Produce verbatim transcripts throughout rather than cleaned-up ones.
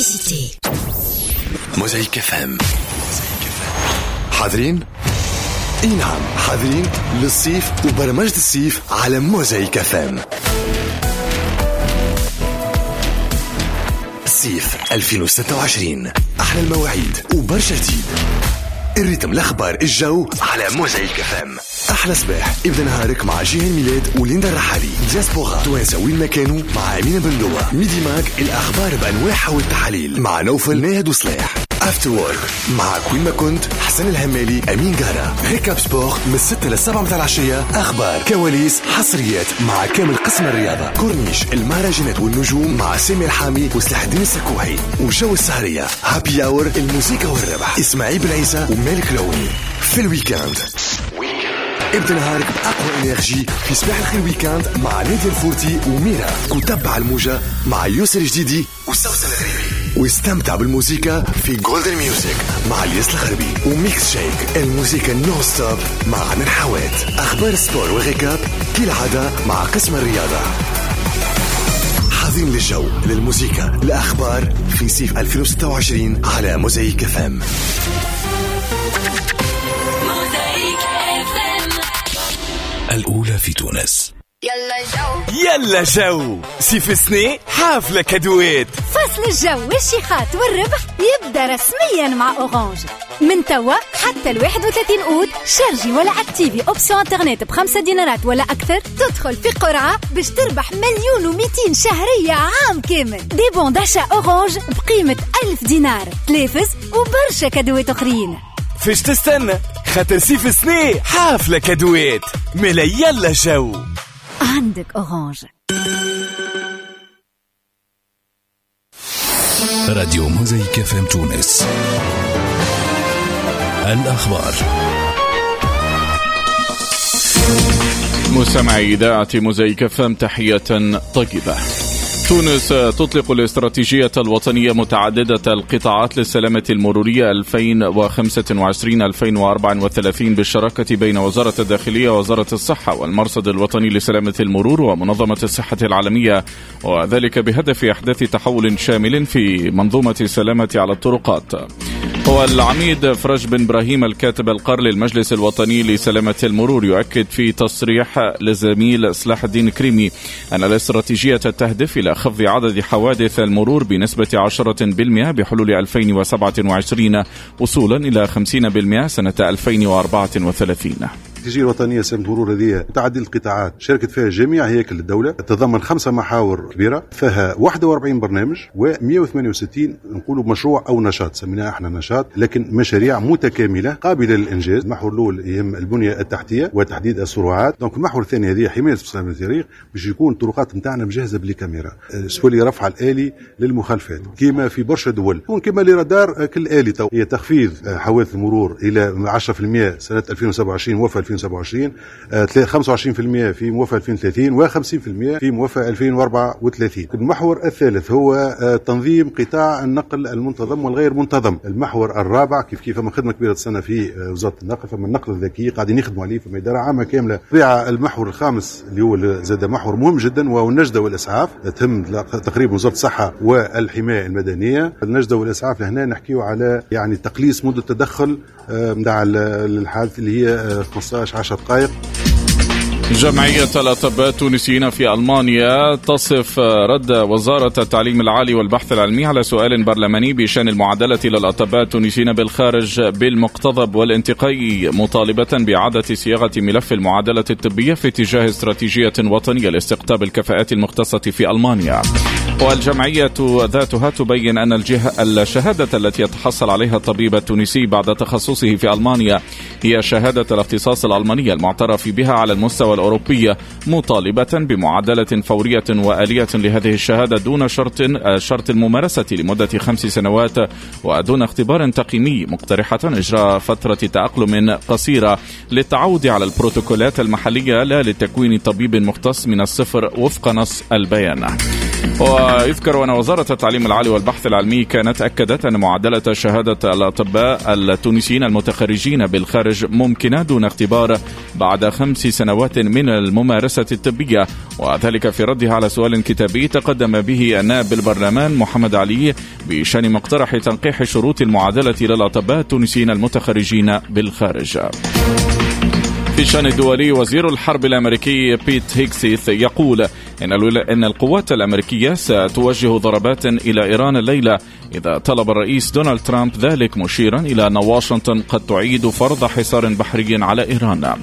Publicité. موزايك اف ام. حاضرين؟ اي نعم حاضرين للصيف وبرمجة الصيف على موزايك اف ام. صيف ألفين وستة وعشرين، احلى المواعيد وبرشا جديد. الريتم، الاخبار، الجو على موزايك اف ام. احلى صباح ابدا نهارك مع جيهان ميلاد وليندا الرحالي. دياسبورا توانسه وين ما كانوا مع امينه بن لوا. ميدي ماك الاخبار بانواعها والتحاليل مع نوفل ناهد وصلاح. افتر وورك مع كوين ما كنت حسن الهمالي امين قارة. ريكاب سبور من ستة للسبعة متاع العشيه، اخبار، كواليس، حصريات مع كامل قسم الرياضه. كورنيش، المهرجانات والنجوم مع سامي الحامي وسلاح الدين السكوحي. وجو السهريه هابي اور، الموسيقى والربح، اسماعيل بن عيسى ومالك لوني. في الويكاند ابدا نهارك بأقوى انرجي في صباح الخير ويكاند مع نادية الفورتي وميرا. وتبع الموجة مع يوسر الجديدي وسوسن الغريبي. واستمتع بالموسيقى في جولدن ميوزك مع الياس الغربي. وميكس شيك، الموسيقى نو ستوب مع عمر حوات. اخبار السبور وغيكاب كالعادة مع قسم الرياضة. حاضرين للجو، للموسيقى، الاخبار في صيف ألفين وستة وعشرين على موزايك اف ام. الأولى في تونس. يلا جو يلا جو صيف سنة حافلة كادوات. فصل الجو والشيخات والربح يبدأ رسميا مع أورانج من توا حتى الواحد وثلاثين أوت. شارجي ولا اكتيفي أوبسيون انترنت بخمسة دينارات ولا أكثر، تدخل في قرعة باش تربح مليون ومئتين شهرية عام كامل. دي بون داشا أورانج بقيمة ألف دينار، تلافز وبرشا كادوات أخرين. فيش تستنى؟ خاطر صيف سنة حافلة كادوات. ملا يلا جو عندك أورانج. راديو موزايك اف ام تونس. الأخبار. مستمعي إذاعة موزايك اف ام، تحية طيبة. تونس تطلق الاستراتيجية الوطنية متعددة القطاعات للسلامة المرورية ألفين وخمسة وعشرين ألفين وأربعة وثلاثين بالشراكة بين وزارة الداخلية ووزارة الصحة والمرصد الوطني لسلامة المرور ومنظمة الصحة العالمية، وذلك بهدف إحداث تحول شامل في منظومة السلامة على الطرقات. هو العميد فرج بن إبراهيم الكاتب القار للمجلس الوطني لسلامة المرور يؤكد في تصريح لزميل سلاح الدين كريمي أن الاستراتيجية تهدف إلى خفض عدد حوادث المرور بنسبة عشرة بالمئة بحلول ألفين وسبعة وعشرين وصولا إلى خمسين بالمئة سنة ألفين وأربعة وثلاثين. الاستراتيجية الوطنية لسلامة المرور هذه متعدد القطاعات شاركت فيها جميع هياكل الدولة، تتضمن خمسة محاور كبيرة، فيها واحد وأربعين برنامج ومئة وثمانية وستين نقولوا مشروع أو نشاط، سميناه احنا نشاط، لكن مشاريع متكاملة قابلة للإنجاز. المحور الأول يهم البنية التحتية وتحديد السرعات، دونك المحور الثاني هذه حماية سلامة الطريق باش يكون الطرقات نتاعنا مجهزة بالكاميرا، سولي رفع الآلي للمخالفات كما في برشا دول، كما لرادار كل آلي تو. هي تخفيض حوادث المرور إلى عشرة بالمئة سنة ألفين وسبعة وعشرين موافقة ألفين وسبعة وعشرين، خمسة وعشرين بالمئة في موافقة ألفين وثلاثين وخمسين بالمئة في موافقة ألفين وأربعة وثلاثين. المحور الثالث هو تنظيم قطاع النقل المنتظم والغير منتظم. المحور الرابع كيف كيف فما خدمة كبيرة السنة في وزارة النقل، فما النقل الذكي قاعدين يخدموا عليه، فما إدارة عامة كاملة. المحور الخامس اللي هو زاد محور مهم جدا وهو النجدة والإسعاف، تهم تقريبا وزارة الصحة والحماية المدنية. النجدة والإسعاف هنا نحكيو على يعني تقليص مدة التدخل مع الحادث اللي هي خمسة عشر دقائق. جمعية الأطباء التونسيين في ألمانيا تصف رد وزارة التعليم العالي والبحث العلمي على سؤال برلماني بشأن المعادلة للأطباء التونسيين بالخارج بالمقتضب والانتقائي، مطالبة بإعادة صياغة ملف المعادلة الطبية في اتجاه استراتيجية وطنية لاستقطاب الكفاءات المختصة في ألمانيا. والجمعية ذاتها تبين أن الجهة الشهادة التي يتحصل عليها الطبيب التونسي بعد تخصصه في ألمانيا هي شهادة الاختصاص الألمانية المعترف بها على المستوى الأوروبية، مطالبة بمعادلة فورية وآلية لهذه الشهادة دون شرط شرط الممارسة لمدة خمس سنوات ودون اختبار تقييمي، مقترحة إجراء فترة تأقلم قصيرة للتعود على البروتوكولات المحلية لا لتكوين طبيب مختص من الصفر وفق نص البيان. ويذكر أن وزارة التعليم العالي والبحث العلمي كانت أكدت أن معادلة شهادة الأطباء التونسيين المتخرجين بالخارج ممكنة دون اختبار بعد خمس سنوات من الممارسة الطبية، وذلك في ردها على سؤال كتابي تقدم به النائب بالبرلمان محمد علي بشأن مقترح تنقيح شروط المعادلة للأطباء التونسيين المتخرجين بالخارج. في الشأن الدولي، وزير الحرب الأمريكي بيت هيكسيث يقول إن إن القوات الأمريكية ستوجه ضربات إلى إيران الليلة إذا طلب الرئيس دونالد ترامب ذلك، مشيرا إلى أن واشنطن قد تعيد فرض حصار بحري على إيران.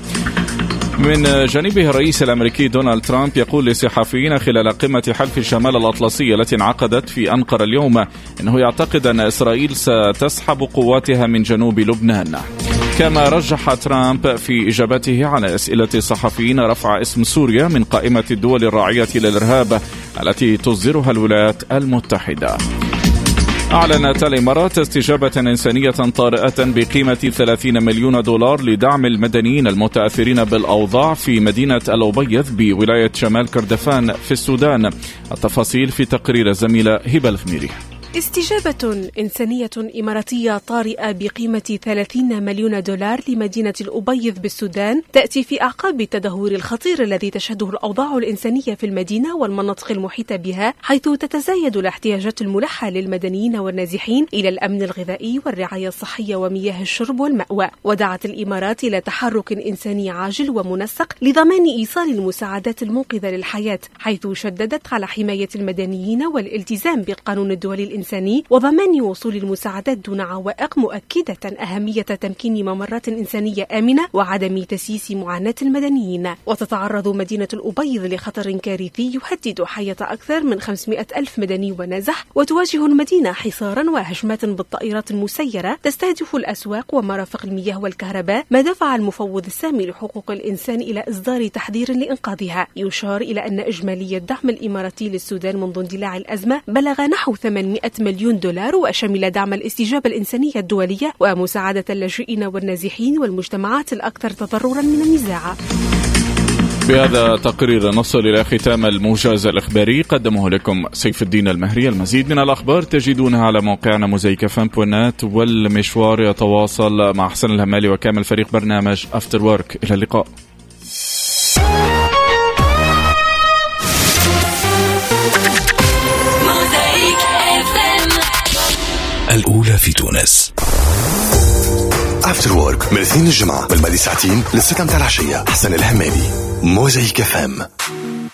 من جانبه الرئيس الأمريكي دونالد ترامب يقول للصحفيين خلال قمة حلف شمال الأطلسي التي انعقدت في أنقرة اليوم إنه يعتقد أن إسرائيل ستسحب قواتها من جنوب لبنان. كما رجح ترامب في إجابته على أسئلة الصحفيين رفع اسم سوريا من قائمة الدول الراعية للإرهاب التي تصدرها الولايات المتحدة. أعلنت الإمارات استجابة إنسانية طارئة بقيمة ثلاثين مليون دولار لدعم المدنيين المتأثرين بالأوضاع في مدينة الأبيض بولاية شمال كردفان في السودان. التفاصيل في تقرير الزميلة هبة الخميري. استجابة إنسانية إماراتية طارئة بقيمة ثلاثين مليون دولار لمدينة الأبيض بالسودان تأتي في أعقاب التدهور الخطير الذي تشهده الأوضاع الإنسانية في المدينة والمناطق المحيطة بها، حيث تتزايد الاحتياجات الملحة للمدنيين والنازحين إلى الأمن الغذائي والرعاية الصحية ومياه الشرب والمأوى. ودعت الإمارات إلى تحرك إنساني عاجل ومنسق لضمان إيصال المساعدات المنقذة للحياة، حيث شددت على حماية المدنيين والالتزام بالقانون الدولي الإنساني وضمان وصول المساعدات دون عوائق، مؤكدة أهمية تمكين ممرات إنسانية آمنة وعدم تسييس معاناة المدنيين. وتتعرض مدينة الأبيض لخطر كارثي يهدد حياة أكثر من خمسمائة ألف مدني ونازح، وتواجه المدينة حصارا وهجمات بالطائرات المسيرة تستهدف الأسواق ومرافق المياه والكهرباء، ما دفع المفوض السامي لحقوق الإنسان إلى إصدار تحذير لإنقاذها. يشار إلى أن إجمالي الدعم الإماراتي للسودان منذ اندلاع الأزمة بلغ نحو ثمانمائة مليون دولار، وشمل دعم الاستجابة الإنسانية الدولية ومساعدة اللاجئين والنازحين والمجتمعات الأكثر تضررا من النزاع. بهذا تقرير نصل إلى ختام الموجز الإخباري، قدمه لكم سيف الدين المهري. المزيد من الأخبار تجدونها على موقعنا موزايك إف إم دوت نت، والمشوار يتواصل مع حسن الهمالي وكامل فريق برنامج أفتر وورك. إلى اللقاء. الأولى في تونس. أفتر وورك من الاثنين الجمعة من بعد ساعتين للستة متاع العشية. حسن الهمالي، موزايك إف إم.